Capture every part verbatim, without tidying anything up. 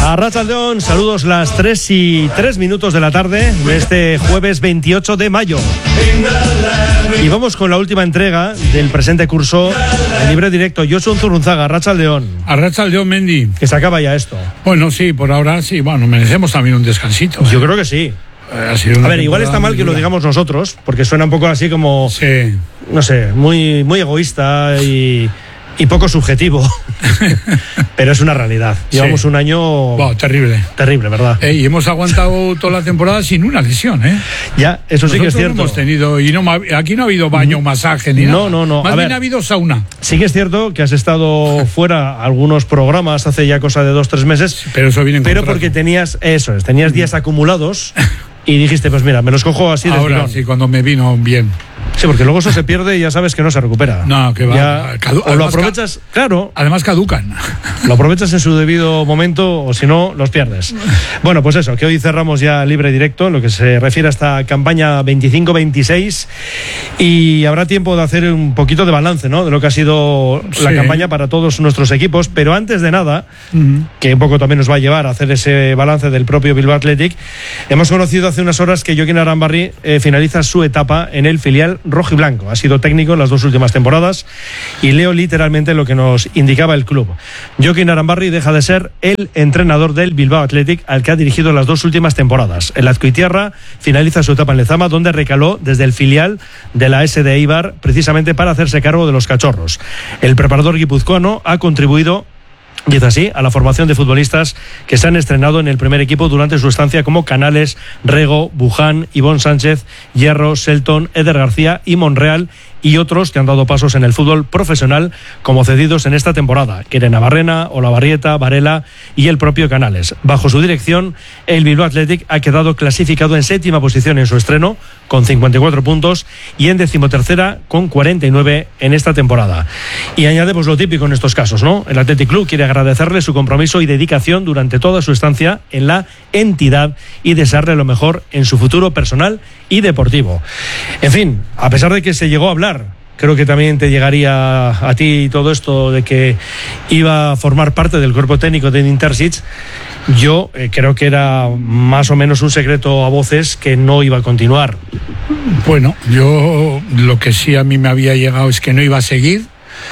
Arratsaldeon, saludos las tres y tres minutos de la tarde de este jueves veintiocho de mayo. Y vamos con la última entrega del presente curso en libre directo. Josu Zurunzaga, Arratsaldeon. Arratsaldeon, Mendy. Que se acaba ya esto. Bueno, sí, por ahora sí. Bueno, merecemos también un descansito. Yo ¿eh? creo que sí. Ha sido a ver, igual está mal que lo digamos nosotros, porque suena un poco así como, sí. no sé, muy, muy egoísta y, y poco subjetivo. Pero es una realidad. Llevamos sí. un año wow, terrible. Terrible, ¿verdad? Eh, y hemos aguantado toda la temporada sin una lesión, ¿eh? Ya, eso Nosotros sí que es cierto. Lo hemos tenido, y no, aquí no ha habido baño, masaje, ni no, nada. No, no, Más a bien ver, ha habido sauna. Sí que es cierto que has estado fuera algunos programas hace ya cosa de dos, tres meses. Pero eso viene en Pero contrato. porque tenías, eso es, tenías días acumulados. Y dijiste, pues mira, me los cojo así de Ahora tirón. sí, cuando me vino bien. Sí, porque luego eso se pierde y ya sabes que no se recupera. No, que va. Ya, Cadu- o lo aprovechas, ca- claro. Además caducan. Lo aprovechas en su debido momento o si no, los pierdes. Bueno, pues eso, que hoy cerramos ya libre directo en lo que se refiere a esta campaña veinticinco veintiséis y habrá tiempo de hacer un poquito de balance, ¿no? De lo que ha sido sí. la campaña para todos nuestros equipos, pero antes de nada, Uh-huh. que un poco también nos va a llevar a hacer ese balance del propio Bilbao Athletic, hemos conocido hace unas horas que Jokin Arambarri eh, finaliza su etapa en el filial rojiblanco. Ha sido técnico en las dos últimas temporadas y leo literalmente lo que nos indicaba el club. Jokin Arambarri deja de ser el entrenador del Bilbao Athletic, al que ha dirigido las dos últimas temporadas. El azcoitiarra finaliza su etapa en Lezama, donde recaló desde el filial de la S D Eibar, precisamente para hacerse cargo de los cachorros. El preparador guipuzcoano ha contribuido, y es así, a la formación de futbolistas que se han estrenado en el primer equipo durante su estancia, como Canales, Rego, Buján, Ivón Sánchez, Hierro, Selton, Eder García y Monreal, y otros que han dado pasos en el fútbol profesional como cedidos en esta temporada, Kerena Barrena, Olavarrieta, Varela y el propio Canales. Bajo su dirección, el Bilbao Athletic ha quedado clasificado en séptima posición en su estreno, con cincuenta y cuatro puntos, y en decimotercera con cuarenta y nueve en esta temporada. Y añademos lo típico en estos casos, ¿no? El Athletic Club quiere agradecerle su compromiso y dedicación durante toda su estancia en la entidad y desearle lo mejor en su futuro personal y deportivo. En fin, a pesar de que se llegó a hablar, creo que también te llegaría a ti todo esto de que iba a formar parte del cuerpo técnico de Intersic, yo eh, creo que era más o menos un secreto a voces que no iba a continuar. Bueno, yo lo que sí a mí me había llegado es que no iba a seguir.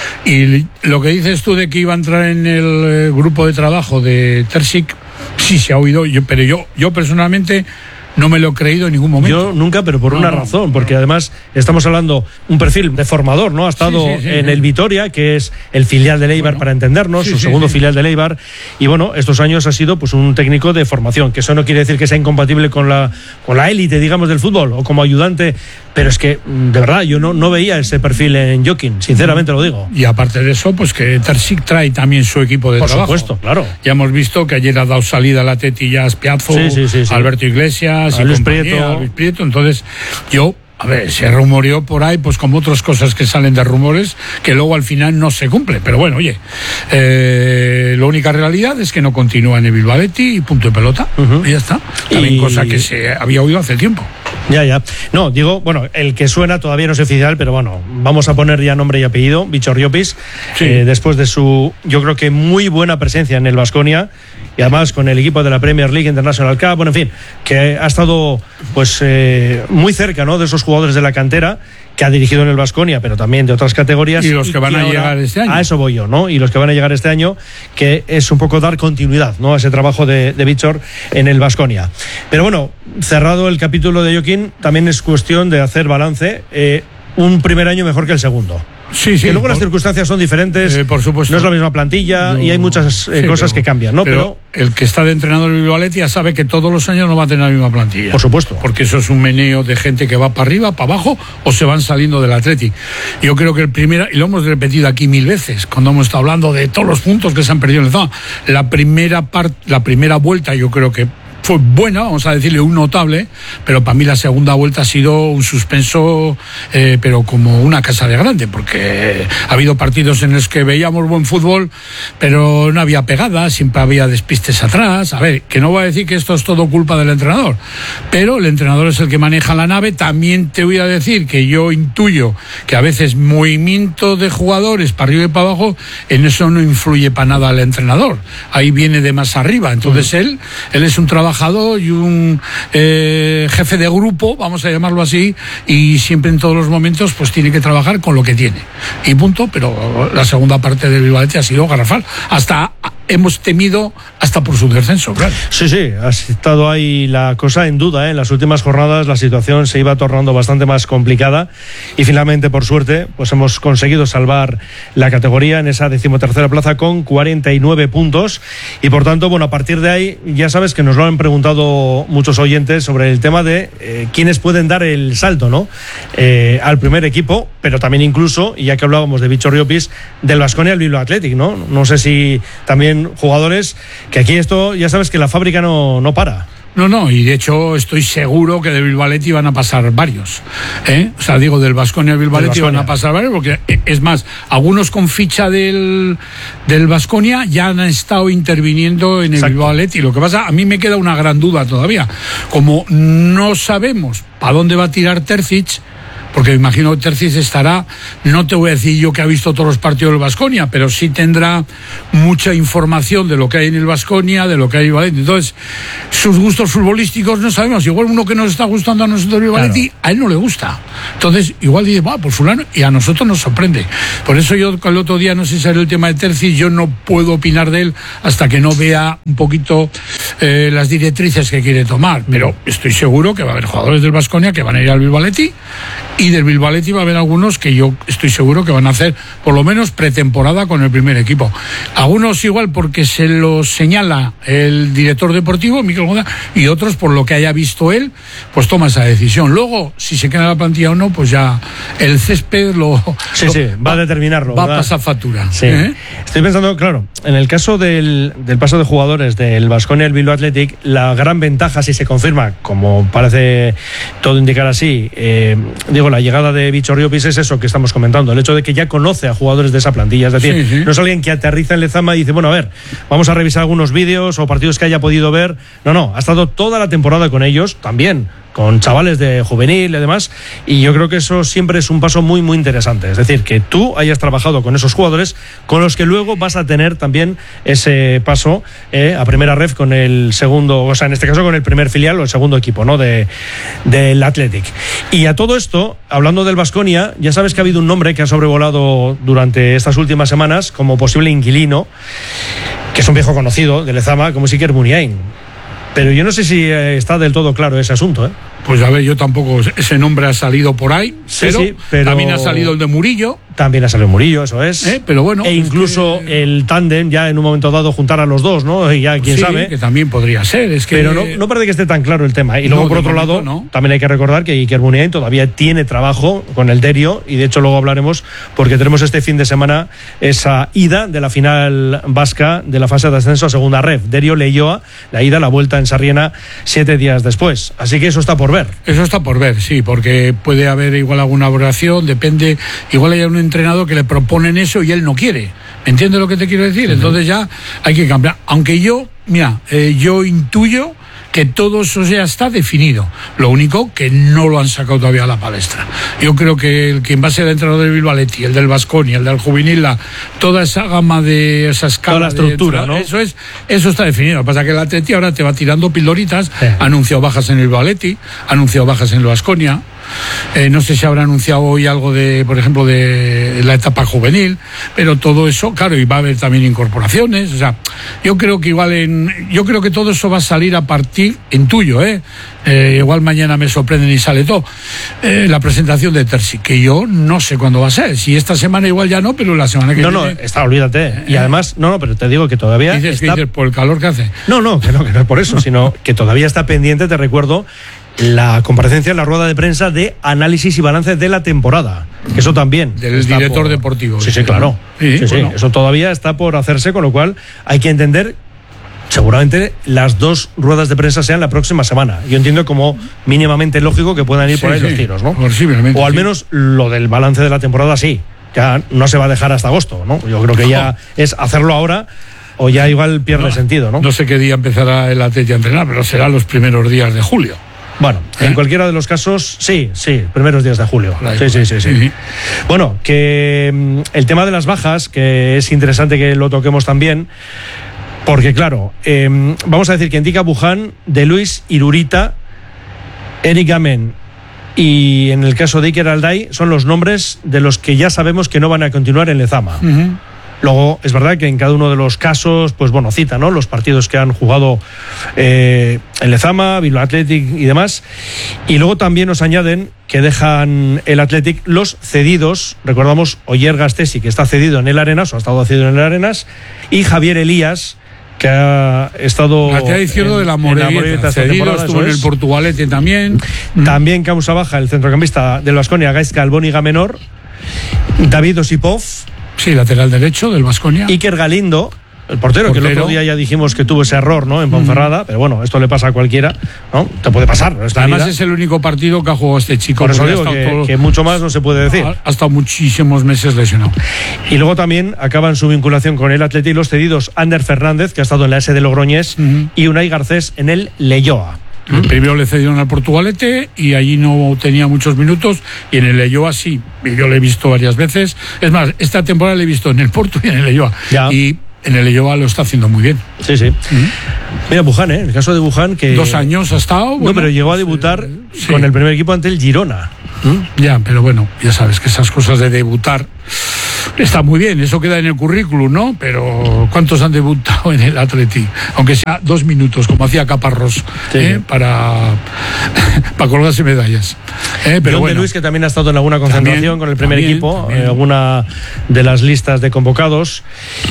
Y lo que dices tú de que iba a entrar en el eh, grupo de trabajo de Terzic, sí se ha oído, yo, pero yo, yo personalmente no me lo he creído en ningún momento. Yo nunca, pero por no, una no, razón, porque no. además estamos hablando un perfil de formador, ¿no? Ha estado sí, sí, sí, en sí. el Vitoria, que es el filial del Eibar, bueno, para entendernos, sí, su sí, segundo sí. filial del Eibar, y bueno, estos años ha sido pues un técnico de formación, que eso no quiere decir que sea incompatible con la con la élite, digamos, del fútbol, o como ayudante, pero es que, de verdad, yo no, no veía ese perfil en Jokin, sinceramente lo digo. Y aparte de eso, pues que Terzic trae también su equipo de Por trabajo. Por supuesto, claro. Ya hemos visto que ayer ha dado salida a la Tetilla Spiazzo, sí, sí, sí, sí. Alberto Iglesias, a y Luis compañía, Prieto. a Luis Prieto. Entonces, yo, a ver, se rumoreó por ahí, pues como otras cosas que salen de rumores, que luego al final no se cumple. Pero bueno, oye, eh, la única realidad es que no continúa en el Bilbao Athletic y punto de pelota. Uh-huh. Y ya está. También y... cosa que se había oído hace tiempo. Ya, ya. No, digo, bueno, el que suena todavía no es oficial, pero bueno, vamos a poner ya nombre y apellido, Bichor Llopis, sí. eh, después de su, yo creo que muy buena presencia en el Baskonia, y además con el equipo de la Premier League International Cup, bueno, en fin, que ha estado pues eh, muy cerca, ¿no?, de esos jugadores de la cantera, que ha dirigido en el Baskonia, pero también de otras categorías. Y los que van y a ahora, llegar este año. A eso voy yo, ¿no? Y los que van a llegar este año, que es un poco dar continuidad, ¿no?, a ese trabajo de, de Bichor en el Baskonia. Pero bueno, cerrado el capítulo de Jokin, también es cuestión de hacer balance. Eh, un primer año mejor que el segundo. Sí, sí, que luego por, las circunstancias son diferentes, eh, por supuesto. No es la misma plantilla no, y hay muchas eh, sí, cosas pero, que cambian, ¿no? Pero, pero el que está de entrenador del Bilbao Athletic ya sabe que todos los años no va a tener la misma plantilla. Por supuesto. Porque eso es un meneo de gente que va para arriba, para abajo, o se van saliendo del Athletic. Yo creo que el primero, y lo hemos repetido aquí mil veces, cuando hemos estado hablando de todos los puntos que se han perdido en el zona, la primera parte, la primera vuelta, yo creo que fue buena, vamos a decirle un notable, pero para mí la segunda vuelta ha sido un suspenso, eh, pero como una casa de grande, porque ha habido partidos en los que veíamos buen fútbol, pero no había pegadas, siempre había despistes atrás. A ver, que no voy a decir que esto es todo culpa del entrenador, pero el entrenador es el que maneja la nave. También te voy a decir que yo intuyo que a veces movimiento de jugadores para arriba y para abajo, en eso no influye para nada al entrenador, ahí viene de más arriba. Entonces él, él es un trabajador y un eh, jefe de grupo, vamos a llamarlo así, y siempre en todos los momentos pues tiene que trabajar con lo que tiene y punto. Pero la segunda parte del Bilbao ha sido garrafal, hasta hemos temido hasta por su descenso, claro. Sí, sí, ha estado ahí la cosa en duda, ¿eh? En las últimas jornadas la situación se iba tornando bastante más complicada y finalmente, por suerte, pues hemos conseguido salvar la categoría en esa decimotercera plaza con cuarenta y nueve puntos y por tanto, bueno, a partir de ahí ya sabes que nos lo han preguntado muchos oyentes sobre el tema de eh, quiénes pueden dar el salto, ¿no? Eh, al primer equipo, pero también incluso, y ya que hablábamos de Bicho Riopis, del Baskonia al Bilbao Athletic, ¿no? No sé si también jugadores, que aquí esto ya sabes que la fábrica no, no para. No, no, y de hecho estoy seguro que de Bilbao Athletic van a pasar varios, ¿eh? O sea, digo, del Baskonia al Bilbao Athletic van a pasar varios, porque es más, algunos con ficha del del Baskonia ya han estado interviniendo en el Exacto. Bilbao Athletic. Lo que pasa, a mí me queda una gran duda todavía, como no sabemos para dónde va a tirar Terzic, porque me imagino que Terzic estará, no te voy a decir yo que ha visto todos los partidos del Baskonia, pero sí tendrá mucha información de lo que hay en el Baskonia, de lo que hay en Valencia. Entonces, sus gustos futbolísticos no sabemos. Igual uno que nos está gustando a nosotros en Valencia, claro, a él no le gusta. Entonces, igual dice, va, pues fulano, y a nosotros nos sorprende. Por eso yo el otro día, no sé si salió el tema de Terzic, yo no puedo opinar de él hasta que no vea un poquito eh, las directrices que quiere tomar. Pero estoy seguro que va a haber jugadores del Baskonia que van a ir al Bilbao Athletic, y del Bilbao Athletic va a haber algunos que yo estoy seguro que van a hacer por lo menos pretemporada con el primer equipo. Algunos igual porque se lo señala el director deportivo, Mikel Goda, y otros por lo que haya visto él, pues toma esa decisión. Luego, si se queda en la plantilla o no, pues ya el césped lo... Sí, lo, sí, va, va a determinarlo. Va ¿verdad? a pasar factura. Sí. ¿Eh? Estoy pensando, claro, en el caso del, del paso de jugadores del Baskonia al Bilbao Athletic, la gran ventaja, si se confirma, como parece todo indicar así, eh, digo, la llegada de Bicho Riopis es eso que estamos comentando, el hecho de que ya conoce a jugadores de esa plantilla, es decir, sí, sí. no es alguien que aterriza en Lezama y dice, bueno, a ver, vamos a revisar algunos vídeos o partidos que haya podido ver. No, no, ha estado toda la temporada con ellos, también con chavales de juvenil y demás, y yo creo que eso siempre es un paso muy muy interesante, es decir, que tú hayas trabajado con esos jugadores con los que luego vas a tener también ese paso eh, a primera ref con el segundo, o sea, en este caso con el primer filial o el segundo equipo, ¿no? de del Athletic. Y a todo esto, hablando del Baskonia, ya sabes que ha habido un nombre que ha sobrevolado durante estas últimas semanas como posible inquilino, que es un viejo conocido de Lezama, como Iker Muniain. Pero yo no sé si está del todo claro ese asunto, ¿eh? Pues a ver, yo tampoco, ese nombre ha salido por ahí, sí, pero, sí, pero también ha salido el de Murillo. También ha salido Murillo, eso es. ¿Eh? Pero bueno. E incluso que... el tándem, ya en un momento dado, juntar a los dos, ¿no? Y ya quién sí, sabe. Que también podría ser. Es que... Pero no, no parece que esté tan claro el tema. Y luego, no, por otro lado, no. también hay que recordar que Iker Muniain todavía tiene trabajo con el Derio, y de hecho luego hablaremos, porque tenemos este fin de semana esa ida de la final vasca de la fase de ascenso a segunda ref. Derio Leioa, la ida, la vuelta en Sarriena, siete días después. Así que eso está por ver. Eso está por ver, sí, porque puede haber igual alguna oración, depende, igual hay un entrenador que le proponen eso y él no quiere. ¿Me entiendes lo que te quiero decir? Uh-huh. Entonces ya hay que cambiar. Aunque yo, mira, eh, yo intuyo que todo eso ya está definido. Lo único que no lo han sacado todavía a la palestra. Yo creo que el quien va a ser el entrenador del Bilbao Athletic, el del Baskonia, el del Juvenil, la, toda esa gama de esa escala, toda la estructura, de, ¿no? Eso es, eso está definido. Lo que pasa es que el Athletic ahora te va tirando pildoritas. Sí. Ha anunciado bajas en el Bilbao Athletic, ha anunciado bajas en el Baskonia. Eh, no sé si habrá anunciado hoy algo de, por ejemplo, de la etapa juvenil, pero todo eso, claro, y va a haber también incorporaciones. O sea, yo creo que igual en, yo creo que todo eso va a salir a partir, en tuyo, eh, eh igual mañana me sorprenden y sale todo. Eh, la presentación de Terzic, que yo no sé cuándo va a ser. Si esta semana igual ya no, pero la semana que no, viene. No, no, está, olvídate. Eh, y además, no, no, pero te digo que todavía. Dices, está... que dices por el calor que hace. No, no, que no, que no es por eso, sino que todavía está pendiente, te recuerdo, la comparecencia en la rueda de prensa de análisis y balance de la temporada. Eso también. Del director por... deportivo. Sí, sí, claro. Sí, sí, bueno. sí, eso todavía está por hacerse, con lo cual hay que entender seguramente las dos ruedas de prensa sean la próxima semana. Yo entiendo como mínimamente lógico que puedan ir sí, por ahí sí, los tiros, ¿no? Posiblemente. O al sí. menos lo del balance de la temporada sí. Ya no se va a dejar hasta agosto, ¿no? Yo creo que ya es hacerlo ahora o ya igual pierde no, sentido, ¿no? No sé qué día empezará el Atleti a entrenar, pero será los primeros días de julio. Bueno, ¿Eh? en cualquiera de los casos, sí, sí, primeros días de julio. Sí, sí, sí, sí. Sí. Bueno, que mm, el tema de las bajas, que es interesante que lo toquemos también, porque claro, eh, vamos a decir que Ndicka Buján, De Luis, Irurita, Eric Gamen y en el caso de Iker Alday son los nombres de los que ya sabemos que no van a continuar en Lezama. Uh-huh. Luego, es verdad que en cada uno de los casos, pues bueno, cita, ¿no? Los partidos que han jugado eh, en Lezama, Bilbao Athletic y demás. Y luego también nos añaden que dejan el Athletic los cedidos. Recordamos Oyer Gastesi, que está cedido en el Arenas, o ha estado cedido en el Arenas, y Javier Elías, que ha estado lateral izquierdo en, de la Morevieta, cedido, estuvo en el Portugalete también. También causa baja el centrocampista del Baskonia, Gaizka Albóniga Menor, David Osipov, sí, lateral derecho del Baskonia, Iker Galindo, el portero, portero, que el otro día ya dijimos que tuvo ese error, ¿no? En Ponferrada, mm. pero bueno, esto le pasa a cualquiera, ¿no? Te puede pasar, ¿no? Además vida. Es el único partido que ha jugado este chico. Por eso digo que, todo, que mucho más no se puede decir. Ha, ha estado muchísimos meses lesionado. Y luego también acaban su vinculación con el Atleti los cedidos Ander Fernández, que ha estado en la S de Logroñés, mm. y Unai Garcés en el Leioa. El primero le cedieron al Portugalete y allí no tenía muchos minutos, y en el Leioa sí, yo le he visto varias veces. Es más, esta temporada le he visto en el Porto y en el Leioa. Ya. Y en el Leioa lo está haciendo muy bien. Sí, sí. Uh-huh. Mira, Buján, ¿eh? El caso de Buján que... Dos años ha estado... Bueno, no, pero llegó a debutar eh, sí. con el primer equipo ante el Girona. ¿Mm? Ya, pero bueno, ya sabes que esas cosas de debutar está muy bien, eso queda en el currículum, ¿no? Pero ¿cuántos han debutado en el Atleti? Aunque sea dos minutos, como hacía Caparrós, sí. ¿eh? para, para colgarse medallas. ¿Eh? Pero bueno. De Luis, que también ha estado en alguna concentración también, con el primer también, equipo, también. en alguna de las listas de convocados.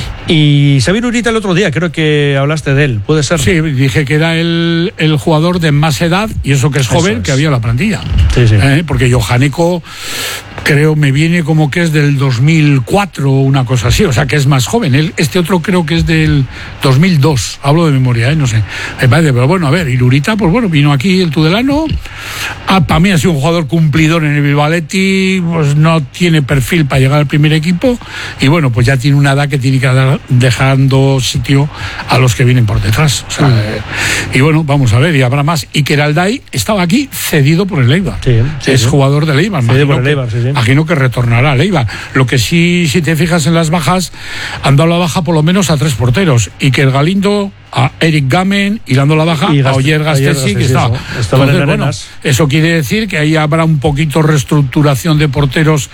Y Xavi Urita el otro día, creo que hablaste de él, ¿puede ser? Sí, dije que era el, el jugador de más edad, y eso que es joven, es. que había en la plantilla. Sí, sí. ¿Eh? Porque Johaneko, creo, me viene como que es del dos mil cuatro o una cosa así, o sea que es más joven. Él, este otro creo que es del dos mil dos, hablo de memoria, ¿eh? No sé. Me parece, pero bueno, a ver, Irurita, pues bueno, vino aquí el Tudelano. Ah, para mí ha sido un jugador cumplidor en el Bilbao Athletic, pues no tiene perfil para llegar al primer equipo, y bueno, pues ya tiene una edad que tiene que dar dejando sitio a los que vienen por detrás. O sea, mm. eh, y bueno, vamos a ver, y habrá más. Iker Alday estaba aquí cedido por el Eibar. Sí, sí, es sí. jugador del Eibar. Cedido por el que, Eibar, sí, sí. Imagino que retornará al Eibar. Lo que sí, si te fijas en las bajas, han dado la baja por lo menos a tres porteros. Iker Galindo, a Eric Gamen, y dando la baja y a Oyer Gastesi, que estaba. Estaba en bueno, eso quiere decir que ahí habrá un poquito reestructuración de porteros.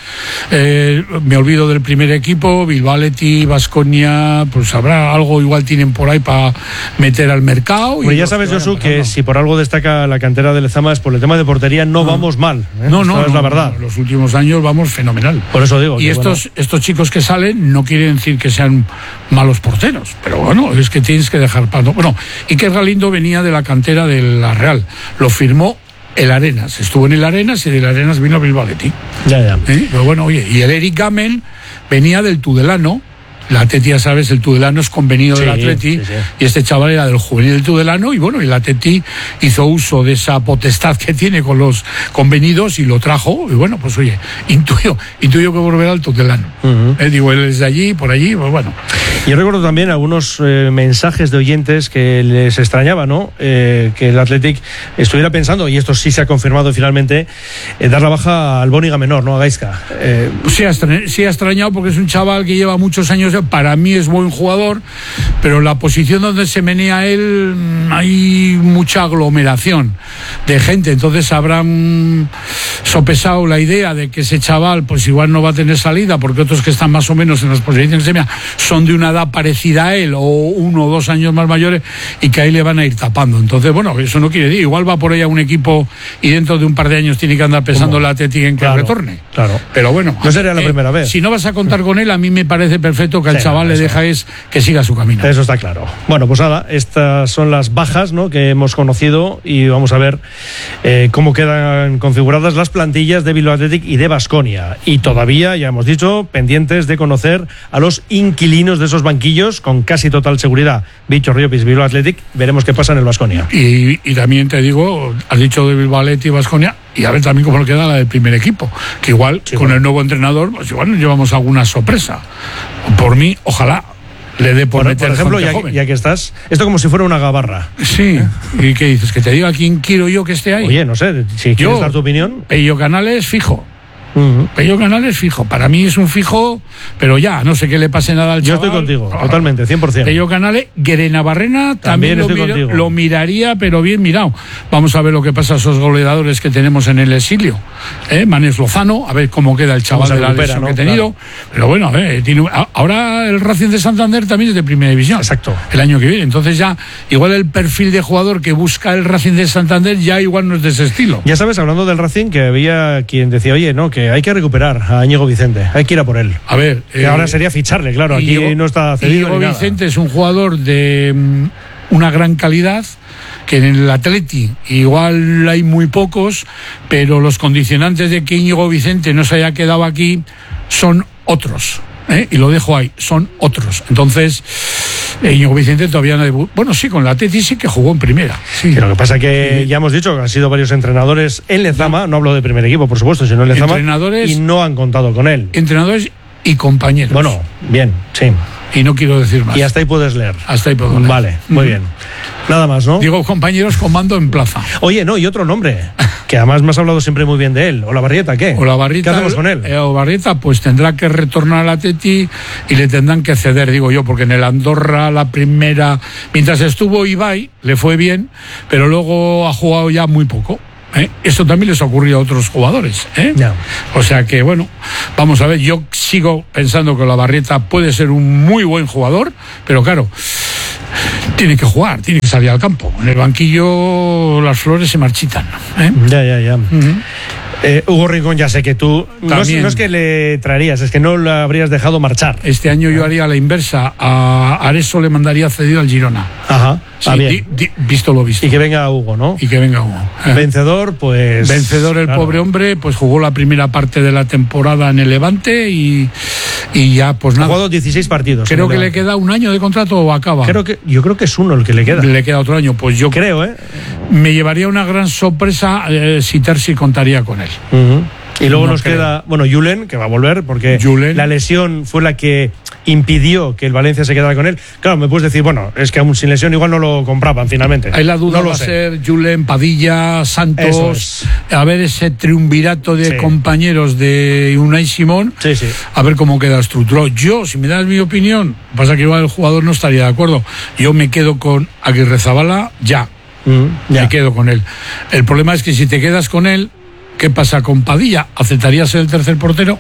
Eh, me olvido del primer equipo, Bilbao Athletic, Baskonia, pues habrá algo, igual tienen por ahí para meter al mercado. Pues ya sabes, Josu, que si por algo destaca la cantera de Lezama es por el tema de portería, no, no. vamos mal. ¿eh? No, no, es no, la verdad. No, los últimos años vamos fenomenal. Por eso digo. Y estos, bueno. estos chicos que salen no quieren decir que sean malos porteros, pero bueno, es que tienes que dejar paso. Bueno, Iker Galindo venía de la cantera de la Real, lo firmó el Arenas, estuvo en el Arenas y del Arenas vino a Bilbao Athletic. Ya, ya. ¿Eh? Pero bueno, oye, y el Eric Gamen venía del Tudelano. La Atleti, ya sabes, el Tudelano es convenido sí, del Atleti, sí, sí. y este chaval era del juvenil del Tudelano, y bueno, y el Atleti hizo uso de esa potestad que tiene con los convenidos y lo trajo, y bueno, pues oye, intuyo, intuyo que volverá al Tudelano. Uh-huh. eh, digo, él es de allí, por allí, pues bueno. Yo recuerdo también algunos eh, mensajes de oyentes que les extrañaba, ¿no? Eh, que el Athletic estuviera pensando, y esto sí se ha confirmado finalmente, eh, dar la baja al Albóniga Menor, ¿no? A Gaizka. Eh, sí, ha extrañado, sí ha extrañado porque es un chaval que lleva muchos años. Para mí es buen jugador, pero en la posición donde se menea él hay mucha aglomeración de gente, entonces habrán sopesado la idea de que ese chaval pues igual no va a tener salida, porque otros que están más o menos en las posiciones que se menea son de una edad parecida a él o uno o dos años más mayores, y que ahí le van a ir tapando. Entonces, bueno, eso no quiere decir, igual va por ella un equipo y dentro de un par de años tiene que andar pensando la Atleti en que claro. retorne. Claro. Pero bueno. No sería la eh, primera vez. Si no vas a contar con él, a mí me parece perfecto que al Sí, chaval no, le eso. dejáis que siga su camino. Eso está claro. Bueno, pues nada, estas son las bajas, ¿no?, que hemos conocido y vamos a ver eh, cómo quedan configuradas las plantillas de Bilbao Athletic y de Baskonia. Y todavía, ya hemos dicho, pendientes de conocer a los inquilinos de esos banquillos con casi total seguridad. Bicho Riopis, Bilbao Athletic, veremos qué pasa en el Baskonia. Y, y también te digo, has dicho de Bilbao Athletic y Baskonia, y a ver también cómo le queda la del primer equipo, que igual Sí, con bueno. el nuevo entrenador, pues igual nos llevamos alguna sorpresa. Por mí, ojalá le dé por Por, meter por ejemplo, gente ya, joven. ya que estás, esto como si fuera una gabarra. Sí, ¿y qué dices? ¿Que te diga quién quiero yo que esté ahí? Oye, no sé, si quieres dar tu opinión. Pello Canales, fijo. Uh-huh. Pello Canales, fijo. Para mí es un fijo, pero ya, no sé qué le pase nada al Yo chaval. estoy contigo, Ah, totalmente, cien por ciento. Pello Canales, Guerena Barrena, también, También lo, estoy mira- contigo. lo miraría, pero bien mirado. Vamos a ver lo que pasa a esos goleadores que tenemos en el exilio. ¿Eh? Manes Lozano, a ver cómo queda el chaval Cómo se de la recupera, lesión ¿no? que ha tenido. Claro. Pero bueno, a ver, tiene, a- ahora el Racing de Santander también es de primera división. Exacto. El año que viene. Entonces ya, igual el perfil de jugador que busca el Racing de Santander ya igual no es de ese estilo. Ya sabes, hablando del Racing, que había quien decía, oye, no, que hay que recuperar a Íñigo Vicente, hay que ir a por él. A ver. Que eh, ahora sería ficharle, claro, aquí Íñigo- no está cedido Íñigo ni nada. Vicente es un jugador de mm, una gran calidad, que en el Atleti igual hay muy pocos, pero los condicionantes de que Íñigo Vicente no se haya quedado aquí son otros. ¿eh? Y lo dejo ahí, son otros. Entonces, eh, Íñigo Vicente todavía no debu- Bueno, sí, con el Atleti sí que jugó en primera. Sí. Que lo que pasa que ya hemos dicho que han sido varios entrenadores en Lezama, no hablo de primer equipo, por supuesto, sino en Lezama, Entrenadores- y no han contado con él. Entrenadores y compañeros. Bueno, bien, sí. Y no quiero decir más. Y hasta ahí puedes leer. Hasta ahí puedo leer. Vale, muy Ujú. bien. Nada más, ¿no? Digo compañeros con mando en plaza. Oye, no, y otro nombre, que además me has hablado siempre muy bien de él. Olavarrieta, ¿qué? Olavarrieta, ¿Qué hacemos con él? Eh, Olavarrieta, pues tendrá que retornar al Atleti y le tendrán que ceder, digo yo, porque en el Andorra la primera, mientras estuvo Ibai, le fue bien, pero luego ha jugado ya muy poco. ¿eh? Esto también les ocurrió a otros jugadores. ¿eh? Ya. O sea que, bueno, vamos a ver, yo sigo pensando que Olavarrieta puede ser un muy buen jugador, pero claro, tiene que jugar, tiene que salir al campo. En el banquillo las flores se marchitan. ¿eh? Ya, ya, ya. Ujú. Eh, Hugo Rincón, ya sé que tú no es, También. no es que le traerías, es que no lo habrías dejado marchar. Este año yo haría la inversa. A Areso le mandaría cedido al Girona. Ajá, Sí, ah, bien. di- di- visto lo visto. Y que venga Hugo, ¿no? Y que venga Hugo. Eh. Vencedor, pues. Vencedor el claro. pobre hombre, pues jugó la primera parte de la temporada en el Levante y, y ya pues Ha nada. jugado dieciséis partidos. Creo en el que le Levante. queda un año de contrato o acaba. Creo que, yo creo que es uno el que le queda. Le queda otro año. Pues yo Creo, ¿eh? me llevaría una gran sorpresa eh, si Terzi contaría con él. Ujú. Y luego No nos creo. queda, bueno, Julen, que va a volver, porque Julen. la lesión fue la que impidió que el Valencia se quedara con él. Claro, me puedes decir, bueno, es que aún sin lesión igual no lo compraban finalmente. Ahí la duda no lo va a sé. ser Julen, Padilla, Eso Santos, es. a ver ese triunvirato de Sí. compañeros de Unai Simón, Sí, sí. a ver cómo queda estructurado. Yo, si me das mi opinión, pasa que igual el jugador no estaría de acuerdo. Yo me quedo con Aguirrezabala ya, Mm, ya. me quedo con él. El problema es que si te quedas con él, ¿qué pasa con Padilla? ¿Aceptarías ser el tercer portero?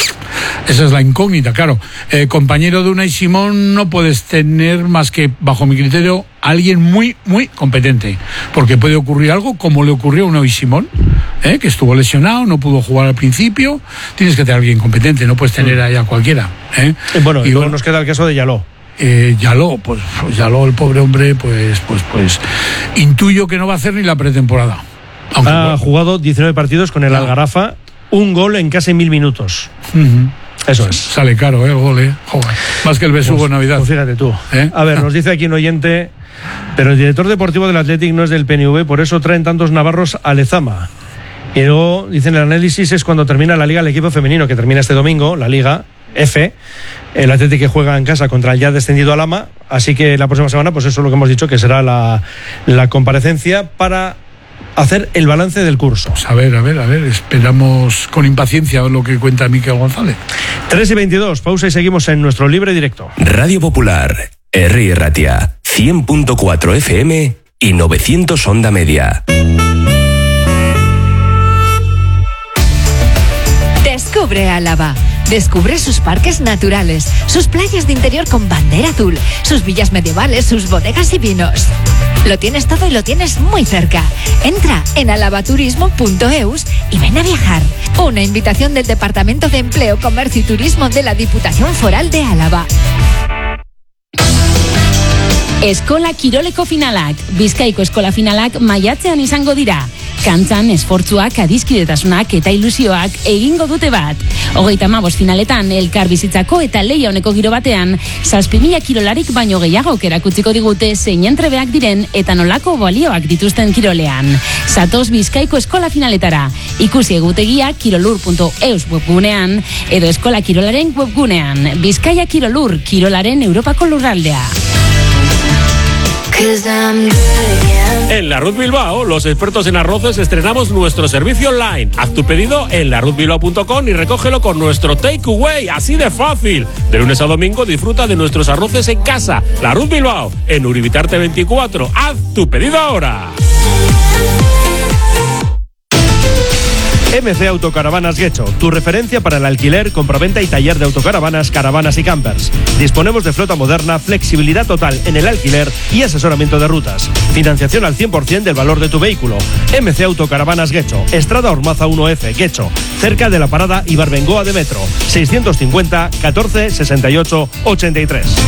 Esa es la incógnita, claro. Eh, compañero de Unai Simón no puedes tener más que, bajo mi criterio, alguien muy, muy competente. Porque puede ocurrir algo como le ocurrió a Unai Simón, ¿eh? que estuvo lesionado, no pudo jugar al principio. Tienes que tener a alguien competente, no puedes tener ahí a cualquiera. ¿eh? Y bueno, y Y luego bueno, nos queda el caso de Yaló. eh, Yaló, pues, pues Yaló, el pobre hombre, pues, pues, pues, intuyo que no va a hacer ni la pretemporada. Aunque, Ha bueno, jugado diecinueve partidos con el Ya. Algarafa, un gol en casi mil minutos. ujú. Eso es. Sale caro, ¿eh? El gol, ¿eh? Joder. Más que el besugo en Navidad. Pues fíjate tú. ¿Eh? A ver, nos dice aquí un oyente, pero el director deportivo del Athletic no es del P N V, por eso traen tantos navarros a Lezama. Y luego dicen el análisis es cuando termina la liga el equipo femenino, que termina este domingo, la liga F, el Athletic que juega en casa contra el ya descendido Alhama, así que la próxima semana, pues eso es lo que hemos dicho, que será la, la comparecencia para hacer el balance del curso. Pues a ver, a ver, a ver, esperamos con impaciencia lo que cuenta Miquel González. tres y veintidós, pausa y seguimos en nuestro libre directo. Radio Popular, Herri Ratia, cien punto cuatro F M y novecientos onda media. Descubre Álava. Descubre sus parques naturales, sus playas de interior con bandera azul, sus villas medievales, sus bodegas y vinos. Lo tienes todo y lo tienes muy cerca. Entra en alabaturismo punto eus y ven a viajar. Una invitación del Departamento de Empleo, Comercio y Turismo de la Diputación Foral de Álava. Eskola Kiroleko finalak, Bizkaiko Eskola finalak maiatzean izango dira. Kantzan, esfortzuak, adiskidetasunak eta ilusioak egingo dute bat. Hogeita hamabost finaletan, elkar bizitzako eta leia honeko giro batean, zazpi mila kirolarik baino gehiago erakutsiko digute zein entrebeak diren eta nolako balioak dituzten kirolean. Zatoz Bizkaiko Eskola finaletara. Ikusi egutegia kirolur puntu eus webgunean edo Eskola Kirolaren webgunean. Bizkaia Kirolur, kirolaren Europako lurraldea. En La Ruz Bilbao, los expertos en arroces estrenamos nuestro servicio online. Haz tu pedido en la ruz bilbao punto com y recógelo con nuestro takeaway, así de fácil. De lunes a domingo disfruta de nuestros arroces en casa. La Ruz Bilbao, en Uribitarte veinticuatro. Haz tu pedido ahora. M C Autocaravanas Guecho, tu referencia para el alquiler, compraventa y taller de autocaravanas, caravanas y campers. Disponemos de flota moderna, flexibilidad total en el alquiler y asesoramiento de rutas. Financiación al cien por ciento del valor de tu vehículo. M C Autocaravanas Guecho, Estrada Ormaza uno F, Guecho, cerca de la parada Ibarbengoa de Metro. seiscientos cincuenta, catorce, sesenta y ocho, ochenta y tres.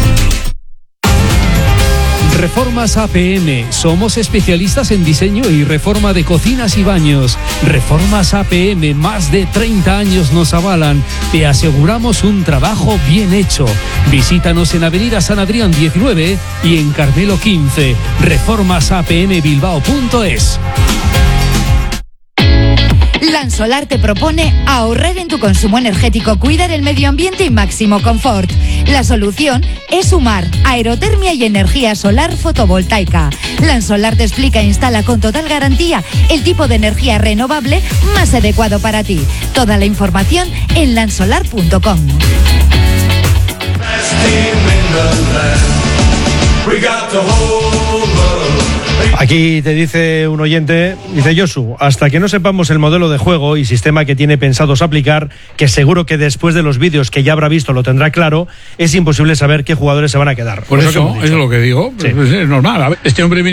Reformas A P M. Somos especialistas en diseño y reforma de cocinas y baños. Reformas A P M, más de treinta años nos avalan. Te aseguramos un trabajo bien hecho. Visítanos en Avenida San Adrián diecinueve y en Carmelo quince. reformas a p m bilbao punto es. Lansolar te propone ahorrar en tu consumo energético, cuidar el medio ambiente y máximo confort. La solución es sumar aerotermia y energía solar fotovoltaica. Lansolar te explica e instala con total garantía el tipo de energía renovable más adecuado para ti. Toda la información en lansolar punto com. Aquí te dice un oyente, dice Josu, hasta que no sepamos el modelo de juego y sistema que tiene pensados aplicar, que seguro que después de los vídeos que ya habrá visto lo tendrá claro, es imposible saber qué jugadores se van a quedar. Por, Por eso, eso es lo que digo, sí. Pues es normal. Este hombre